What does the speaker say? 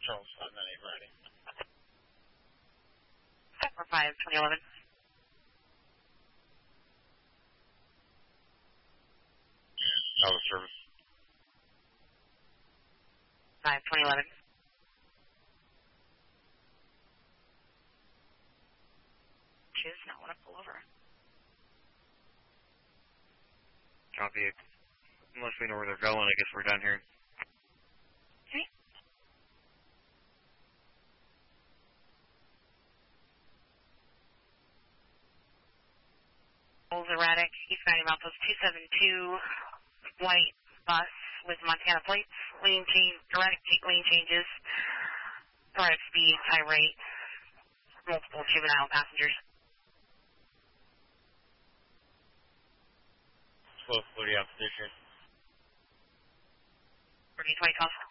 Charles 598 ready. 745, 2011. Out of service. 5, 2011. Choose, not want to pull over. Copy it. Unless we know where they're going, I guess we're down here. Okay. Old erratic, East Mountain Mountains 272, white bus with Montana plates, lane change, erratic lane changes, erratic speed, high rate, multiple juvenile passengers. 1240 opposition. 2012.